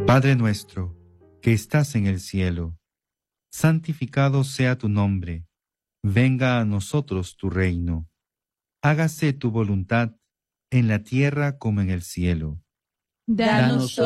Padre nuestro, que estás en el cielo, santificado sea tu nombre. Venga a nosotros tu reino. Hágase tu voluntad en la tierra como en el cielo. Danos